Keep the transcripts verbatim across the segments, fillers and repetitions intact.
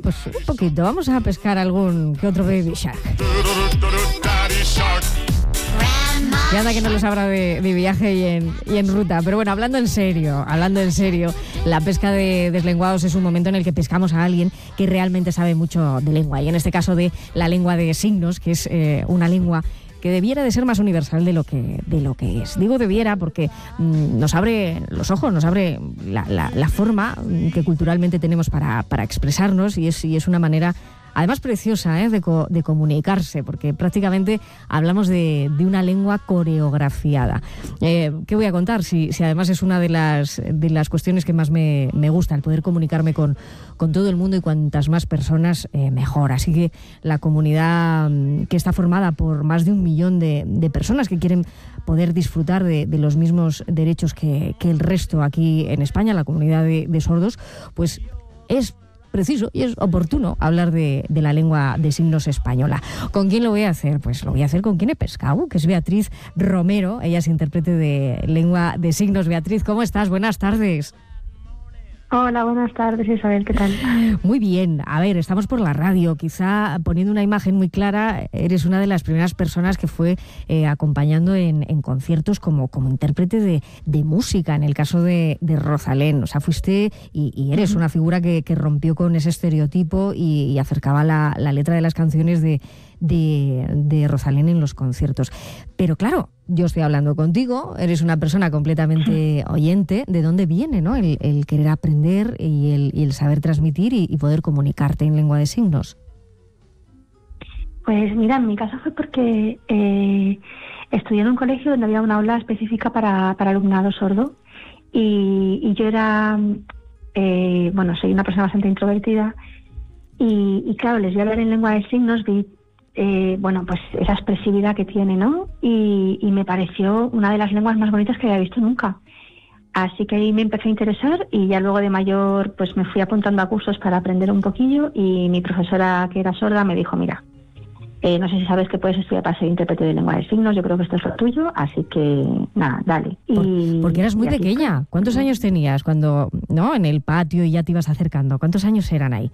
pues un poquito. Vamos a pescar algún que otro baby shark. Ya anda que no lo sabrá de, de viaje y en, y en ruta. Pero bueno, hablando en serio, hablando en serio, la pesca de deslenguados es un momento en el que pescamos a alguien que realmente sabe mucho de lengua. Y en este caso de la lengua de signos, que es eh, una lengua que debiera de ser más universal de lo que, de lo que es. Digo debiera porque mmm, nos abre los ojos, nos abre la, la, la forma que culturalmente tenemos para, para expresarnos y es, y es una manera además preciosa ¿eh? de, co- de comunicarse, porque prácticamente hablamos de, de una lengua coreografiada. Eh, ¿Qué voy a contar? Si, si además es una de las, de las cuestiones que más me, me gusta, el poder comunicarme con, con todo el mundo y cuantas más personas, eh, mejor. Así que la comunidad que está formada por más de un millón de, de personas que quieren poder disfrutar de, de los mismos derechos que, que el resto aquí en España, la comunidad de, de sordos, pues es preciso y es oportuno hablar de, de la lengua de signos española. ¿Con quién lo voy a hacer? Pues lo voy a hacer con quien he pescado, que es Beatriz Romero. Ella es intérprete de lengua de signos. Beatriz, ¿cómo estás? Buenas tardes. Hola, buenas tardes, Isabel, ¿qué tal? Muy bien. A ver, estamos por la radio. Quizá poniendo una imagen muy clara, eres una de las primeras personas que fue eh, acompañando en, en conciertos como, como intérprete de, de música, en el caso de, de Rosalén. O sea, fuiste y, y eres una figura que, que rompió con ese estereotipo y, y acercaba la, la letra de las canciones de, de, de Rosalén en los conciertos. Pero claro, yo estoy hablando contigo, eres una persona completamente oyente. ¿De dónde viene, no? el, el querer aprender y el, y el saber transmitir y, y poder comunicarte en lengua de signos? Pues mira, en mi caso fue porque eh, estudié en un colegio donde había una aula específica para, para alumnado sordo y, y yo era, eh, bueno, soy una persona bastante introvertida y, y claro, les vi hablar en lengua de signos, vi Eh, bueno, pues esa expresividad que tiene, ¿no? Y, y me pareció una de las lenguas más bonitas que había visto nunca. Así que ahí me empecé a interesar y ya luego de mayor pues me fui apuntando a cursos para aprender un poquillo y mi profesora, que era sorda, me dijo, mira, eh, no sé si sabes que puedes estudiar para ser intérprete de lengua de signos, yo creo que esto es lo tuyo, así que nada, dale. Por, y, porque eras muy y pequeña. fue. ¿Cuántos años tenías cuando, no, en el patio y ya te ibas acercando? ¿Cuántos años eran ahí?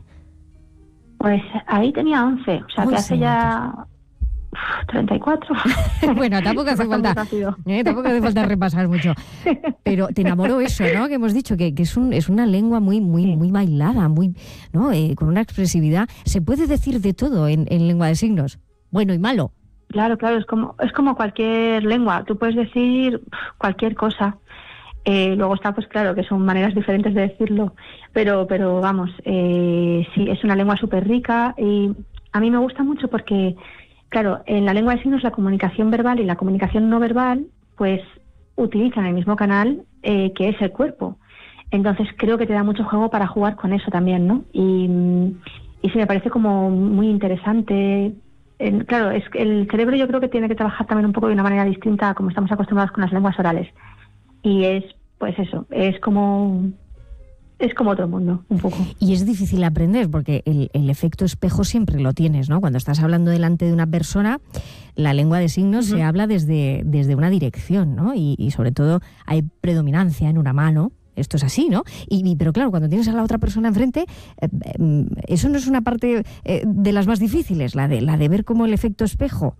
Pues ahí tenía once, o sea que hace ya uf, treinta y cuatro. Bueno, tampoco hace falta, eh, tampoco hace falta repasar mucho. Pero te enamoró eso, ¿no? Que hemos dicho que, que es un es una lengua muy muy Sí. muy bailada, muy, ¿no? Eh, con una expresividad. Se puede decir de todo en, en lengua de signos, bueno y malo. Claro, claro, es como es como cualquier lengua. Tú puedes decir uf, cualquier cosa. Eh, luego está, pues claro, que son maneras diferentes de decirlo, pero pero vamos, eh, sí, es una lengua súper rica y a mí me gusta mucho porque, claro, en la lengua de signos la comunicación verbal y la comunicación no verbal, pues utilizan el mismo canal eh, que es el cuerpo. Entonces creo que te da mucho juego para jugar con eso también, ¿no? Y, y sí, me parece como muy interesante. Eh, claro, es que el cerebro yo creo que tiene que trabajar también un poco de una manera distinta a como estamos acostumbrados con las lenguas orales. Y es, pues eso, es como es como otro mundo, un poco. Y es difícil aprender porque el, el efecto espejo siempre lo tienes, ¿no? Cuando estás hablando delante de una persona, la lengua de signos uh-huh. se habla desde, desde una dirección, ¿no? Y, y sobre todo hay predominancia en una mano. Esto es así, ¿no? Y, y pero claro, cuando tienes a la otra persona enfrente, eh, eh, eso no es una parte eh, de las más difíciles, la de la de ver como el efecto espejo.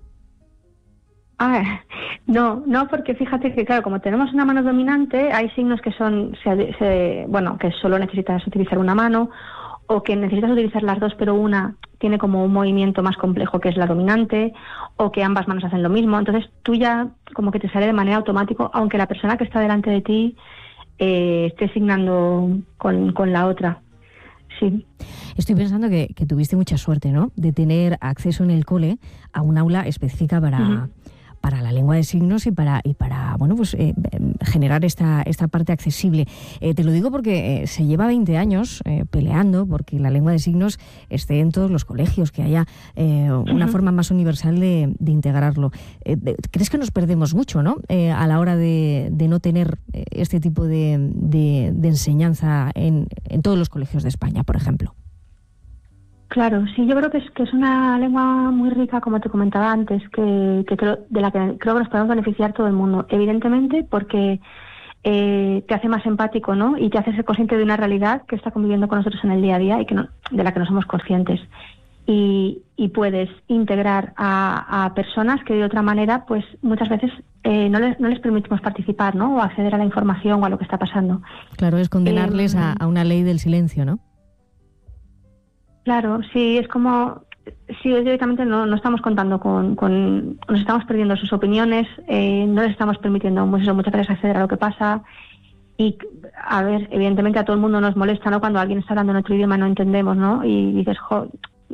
Ah, no, no, porque fíjate que claro, como tenemos una mano dominante, hay signos que son, se, se, bueno, que solo necesitas utilizar una mano o que necesitas utilizar las dos, pero una tiene como un movimiento más complejo que es la dominante, o que ambas manos hacen lo mismo. Entonces tú ya como que te sale de manera automática, aunque la persona que está delante de ti eh, esté signando con, con la otra. Sí. Estoy pensando que, que tuviste mucha suerte, ¿no? De tener acceso en el cole a un aula específica para... Uh-huh. para la lengua de signos y para y para bueno pues eh, generar esta esta parte accesible. Eh, te lo digo porque eh, se lleva veinte años eh, peleando porque la lengua de signos esté en todos los colegios, que haya eh, una uh-huh. forma más universal de, de integrarlo. Eh, ¿Crees que nos perdemos mucho, no? Eh, a la hora de, de no tener este tipo de, de, de enseñanza en, en todos los colegios de España, por ejemplo. Claro, sí, yo creo que es que es una lengua muy rica, como te comentaba antes, que, que creo, de la que creo que nos podemos beneficiar todo el mundo. Evidentemente, porque eh, te hace más empático, ¿no? Y te hace ser consciente de una realidad que está conviviendo con nosotros en el día a día y que no, de la que no somos conscientes. Y, y puedes integrar a, a personas que de otra manera, pues muchas veces eh, no, les, no les permitimos participar, ¿no? O acceder a la información o a lo que está pasando. Claro, es condenarles eh, a, a una ley del silencio, ¿no? Claro, sí, es como... Sí, directamente no, no estamos contando con, con... Nos estamos perdiendo sus opiniones, eh, no les estamos permitiendo pues eso, muchas veces acceder a lo que pasa. Y, a ver, evidentemente a todo el mundo nos molesta, ¿no? Cuando alguien está hablando en otro idioma no entendemos, ¿no? Y dices, jo,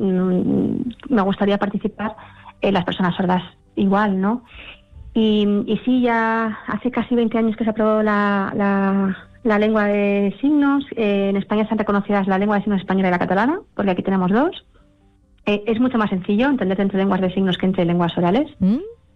me gustaría participar, eh, las personas sordas igual, ¿no? Y, y sí, ya hace casi veinte años que se aprobó la, la, la lengua de signos. Eh, en España están reconocidas la lengua de signos española y la catalana, porque aquí tenemos dos. Eh, es mucho más sencillo entender entre lenguas de signos que entre lenguas orales. ¿Mm?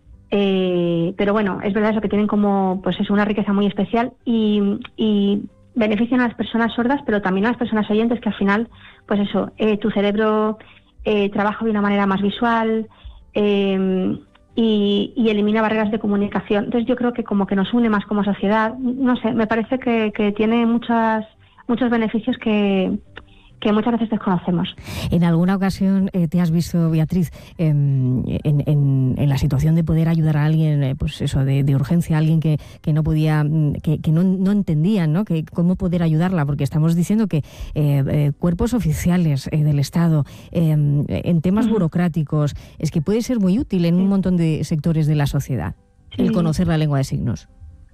Eh, pero bueno, es verdad eso que tienen como, pues es una riqueza muy especial y, y benefician a las personas sordas, pero también a las personas oyentes, que al final, pues eso, eh, tu cerebro eh, trabaja de una manera más visual eh, y, y elimina barreras de comunicación. Entonces yo creo que como que nos une más como sociedad. No sé, me parece que, que tiene muchas, muchos beneficios que... que muchas veces desconocemos. En alguna ocasión eh, te has visto, Beatriz, eh, en, en, en la situación de poder ayudar a alguien, eh, pues eso, de, de urgencia, a alguien que, que no podía, que, que no, no entendían, ¿no? Que cómo poder ayudarla, porque estamos diciendo que eh, eh, cuerpos oficiales eh, del Estado, eh, en temas uh-huh. burocráticos, es que puede ser muy útil en sí. un montón de sectores de la sociedad, sí. el conocer la lengua de signos.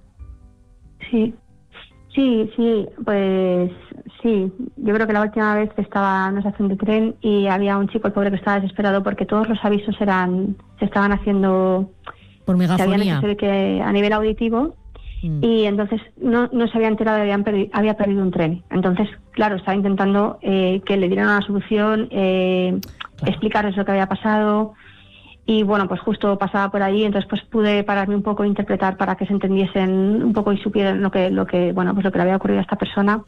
Sí. Sí, sí, pues sí. Yo creo que la última vez estaba en una estación de tren y había un chico, el pobre, que estaba desesperado porque todos los avisos eran, se estaban haciendo por megafonía. Se habían hecho que a nivel auditivo mm. y entonces no, no se había enterado de que habían perdi, había perdido un tren. Entonces, claro, estaba intentando eh, que le dieran una solución, eh, claro. explicarles lo que había pasado. Y bueno, pues justo pasaba por ahí, entonces pues pude pararme un poco e interpretar para que se entendiesen un poco y supieran lo que, lo que, bueno, pues lo que le había ocurrido a esta persona.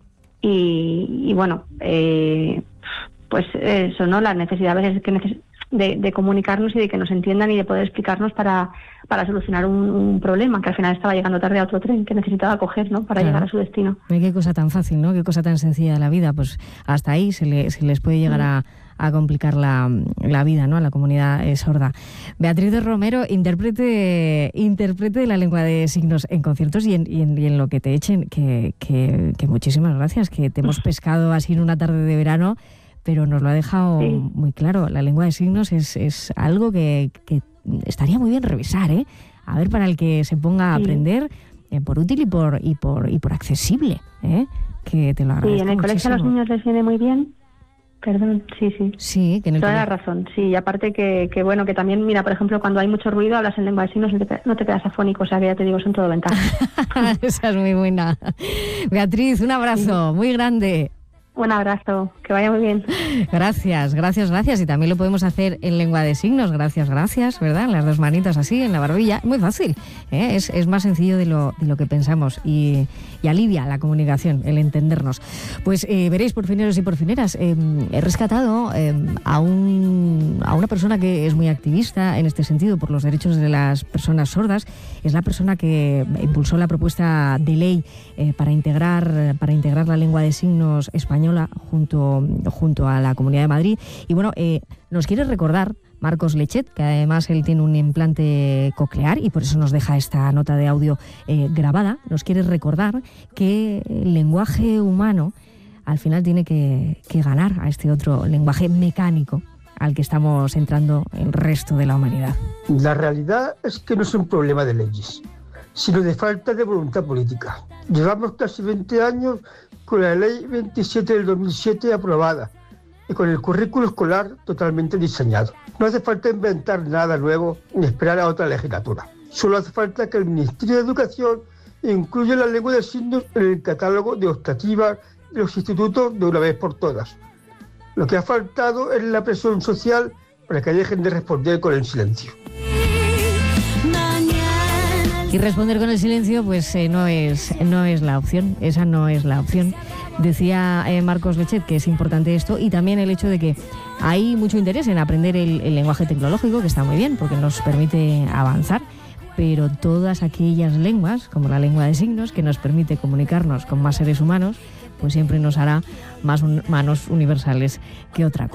Y, y bueno, eh, pues eso, ¿no? La necesidad a veces que neces- de, de comunicarnos y de que nos entiendan y de poder explicarnos para, para solucionar un, un problema, que al final estaba llegando tarde a otro tren que necesitaba coger, ¿no? Para claro. llegar a su destino. Qué cosa tan fácil, ¿no? Qué cosa tan sencilla de la vida. Pues hasta ahí se, le, se les puede llegar a a complicar la, la vida, ¿no? A la comunidad eh, sorda. Beatriz de Romero, intérprete, intérprete de la lengua de signos en conciertos y en, y en, y en lo que te echen, que, que, que muchísimas gracias, que te hemos pescado así en una tarde de verano, pero nos lo ha dejado sí. muy claro. La lengua de signos es, es algo que, que estaría muy bien revisar, ¿eh? A ver, para el que se ponga a sí. aprender, eh, por útil y por, y por, y por accesible, ¿eh? Que te lo agradezco. Sí, en el muchísimo. colegio a los niños les viene muy bien. Perdón, sí, sí. Sí, que en el Toda colegio. la razón, sí. Y aparte que, que, bueno, que también, mira, por ejemplo, cuando hay mucho ruido, hablas en lengua de signos y no te, no te quedas afónico, o sea, que ya te digo, son todo ventajas. Esa es muy buena. Beatriz, un abrazo sí. muy grande. Un abrazo, que vaya muy bien. Gracias, gracias, gracias. Y también lo podemos hacer en lengua de signos. Gracias, gracias, ¿verdad? En las dos manitas así, en la barbilla. Muy fácil, ¿eh? es, es más sencillo de lo, de lo que pensamos y, y alivia la comunicación, el entendernos. Pues eh, veréis, porfineros y porfineras, eh, he rescatado eh, a, un, a una persona que es muy activista en este sentido por los derechos de las personas sordas. Es la persona que impulsó la propuesta de ley eh, para integrar, para integrar la lengua de signos española junto, junto a la Comunidad de Madrid. Y bueno, eh, nos quiere recordar Marcos Lechet, que además él tiene un implante coclear y por eso nos deja esta nota de audio eh, grabada. Nos quiere recordar que el lenguaje humano al final tiene que, que ganar a este otro lenguaje mecánico al que estamos entrando el resto de la humanidad. La realidad es que no es un problema de leyes, sino de falta de voluntad política. Llevamos casi veinte años con la ley veintisiete del dos mil siete aprobada y con el currículo escolar totalmente diseñado. No hace falta inventar nada nuevo ni esperar a otra legislatura. Solo hace falta que el Ministerio de Educación incluya la lengua de signos en el catálogo de optativas de los institutos de una vez por todas. Lo que ha faltado es la presión social para que dejen de responder con el silencio. Y responder con el silencio, pues eh, no es no es la opción, esa no es la opción. Decía eh, Marcos Lechet que es importante esto y también el hecho de que hay mucho interés en aprender el, el lenguaje tecnológico, que está muy bien porque nos permite avanzar, pero todas aquellas lenguas, como la lengua de signos, que nos permite comunicarnos con más seres humanos, pues siempre nos hará más un, manos universales que otra cosa.